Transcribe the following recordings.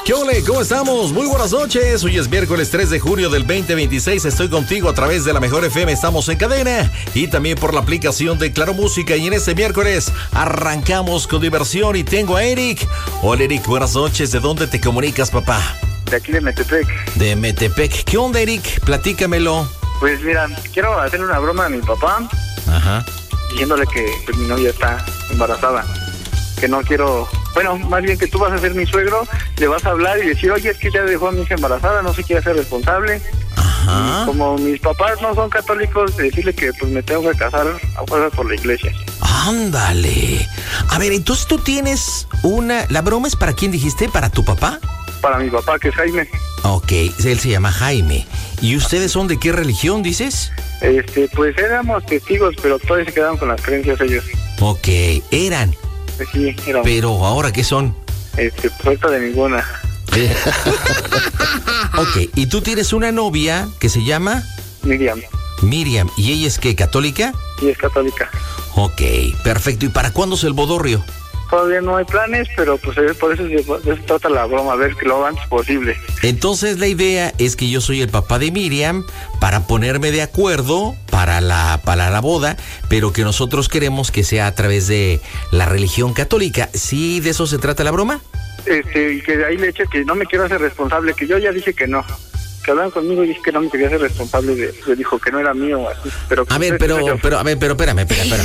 ¿Qué ole? ¿Cómo estamos? Muy buenas noches. Hoy es miércoles 3 de junio del 2026. Estoy contigo a través de la Mejor FM. Estamos en cadena y también por la aplicación de Claro Música. Y en este miércoles arrancamos con diversión y tengo a Eric. Hola, Eric. Buenas noches. ¿De dónde te comunicas, papá? De aquí de Metepec. De Metepec. ¿Qué onda, Eric? Platícamelo. Pues mira, quiero hacerle una broma a mi papá. Ajá. Diciéndole que pues, mi novia está embarazada. Que no quiero... Bueno, más bien que tú vas a ser mi suegro, le vas a hablar y decir, oye, es que ya dejó a mi hija embarazada, no se quiere hacer responsable. Ajá. Y como mis papás no son católicos, decirle que pues me tengo que casar a fuerzas por la iglesia. Ándale. A ver, entonces tú tienes una... ¿La broma es para quién dijiste? ¿Para tu papá? Para mi papá, que es Jaime. Ok, él se llama Jaime. ¿Y ustedes son de qué religión, dices? Pues éramos testigos, pero todavía se quedaron con las creencias ellos. Ok, eran. Pues sí, éramos. Pero ahora, ¿qué son? Pues ahorita de ninguna. Ok, y tú tienes una novia que se llama... Miriam. Miriam. ¿Y ella es qué, católica? Sí, es católica. Ok, perfecto. ¿Y para cuándo es el bodorrio? Todavía no hay planes, pero pues por eso de eso trata la broma, a ver que lo antes posible. Entonces la idea es que yo soy el papá de Miriam para ponerme de acuerdo para la boda, pero que nosotros queremos que sea a través de la religión católica. ¿Sí de eso se trata la broma? Y que ahí le eche que no me quiero hacer responsable, que yo ya dije que no. Que hablaron conmigo y dije que no me quería hacer responsable le dijo que no era mío, así, pero... A ver, pero espérame.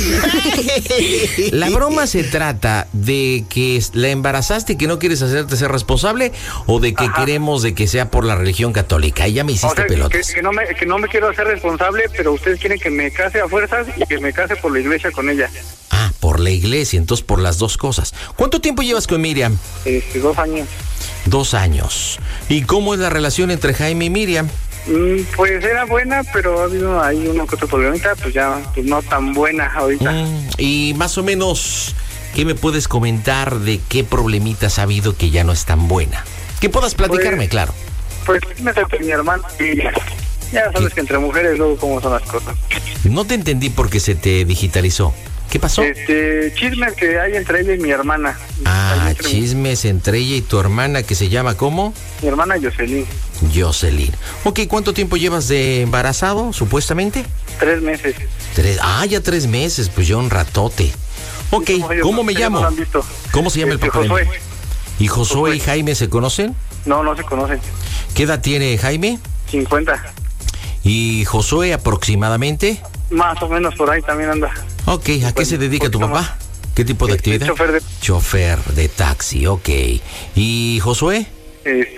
¿La broma se trata de que la embarazaste y que no quieres hacerte ser responsable o de que queremos de que sea por la religión católica? Ahí ya me hiciste pelotas. Que no me quiero hacer responsable, pero ustedes quieren que me case a fuerzas y que me case por la iglesia con ella. Ah, por la iglesia, entonces por las dos cosas. ¿Cuánto tiempo llevas con Miriam? 2 años. 2 años. ¿Y cómo es la relación entre Jaime y Miriam? Pues era buena, pero ha habido ahí uno que otro problemita, pues ya pues no tan buena ahorita. Y más o menos, ¿qué me puedes comentar de qué problemitas ha habido que ya no es tan buena? Que puedas platicarme, claro. Pues me acerqué mi hermano y ya sabes que entre mujeres luego cómo son las cosas. No te entendí porque se te digitalizó. ¿Qué pasó? Chismes que hay entre ella y mi hermana. Chismes entre ella y tu hermana que se llama ¿cómo? Mi hermana Jocelyn. Jocelyn. Ok, ¿cuánto tiempo llevas de embarazado, supuestamente? 3 meses. Ya 3 meses, pues ya un ratote. Ok, ¿cómo me llamo? No visto. ¿Cómo se llama el papá? Josué. ¿Y Josué y Jaime se conocen? No se conocen. ¿Qué edad tiene Jaime? 50. ¿Y Josué aproximadamente? Más o menos por ahí también anda. Ok, ¿a qué se dedica tu papá? ¿Qué tipo de actividad? Chofer de taxi, ok. ¿Y Josué?